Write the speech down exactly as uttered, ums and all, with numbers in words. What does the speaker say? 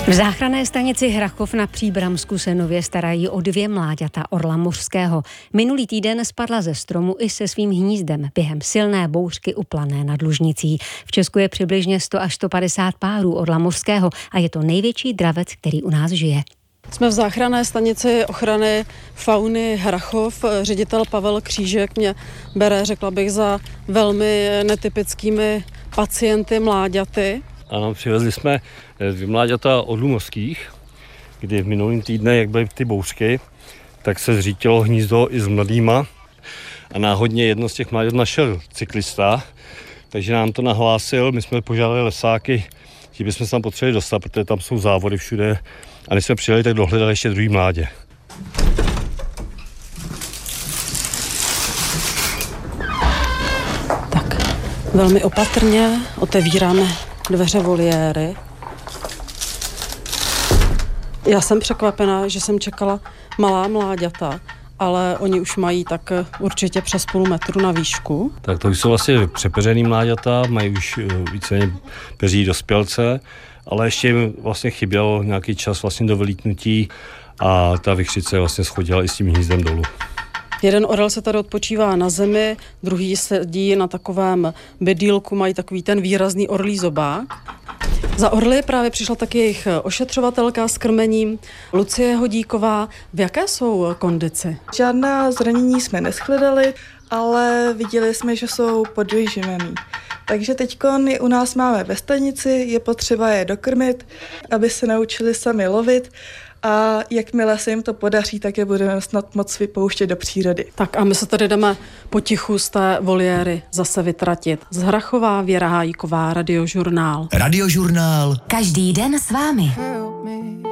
V záchranné stanici Hrachov na Příbramsku se nově starají o dvě mláďata orla mořského. Minulý týden spadla ze stromu i se svým hnízdem během silné bouřky u Plané nad Lužnicí. V Česku je přibližně sto až sto padesát párů orla mořského a je to největší dravec, který u nás žije. Jsme v záchranné stanici ochrany fauny Hrachov. Ředitel Pavel Křížek mě bere, řekla bych, za velmi netypickými pacienty mláďaty. Ano, přivezli jsme dvě mláďata orlů mořských, kdy v minulým týdne, jak byly ty bouřky, tak se zřítilo hnízdo i s mladýma a náhodně jedno z těch mláďat našel cyklista, takže nám to nahlásil, my jsme požádali lesáky, že bychom se tam potřebovali dostat, protože tam jsou závody všude a než jsme přijeli, tak dohledali ještě druhý mládě. Tak, velmi opatrně otevíráme dveře voliéry. Já jsem překvapená, že jsem čekala malá mláďata, ale oni už mají tak určitě přes půl metru na výšku. Tak to už jsou vlastně přepeřený mláďata, mají už víceméně peří dospělce, ale ještě jim vlastně chybělo nějaký čas vlastně do vylítnutí a ta vichřice vlastně schodila i s tím hnízdem dolů. Jeden orel se tady odpočívá na zemi, druhý sedí na takovém bedýlku, mají takový ten výrazný orlí zobák. Za orly právě přišla taky jejich ošetřovatelka s krmením, Lucie Hodíková. V jaké jsou kondici? Žádná zranění jsme neschledali, ale viděli jsme, že jsou podvyživený. Takže teďkon je u nás máme ve stanici, je potřeba je dokrmit, aby se naučili sami lovit a jakmile se jim to podaří, tak je budeme snad moc vypouštět do přírody. Tak a my se tady jdeme potichu z té voliéry zase vytratit. Z Hrachova Věra Hájková, Radiožurnál. Radiožurnál. Každý den s vámi.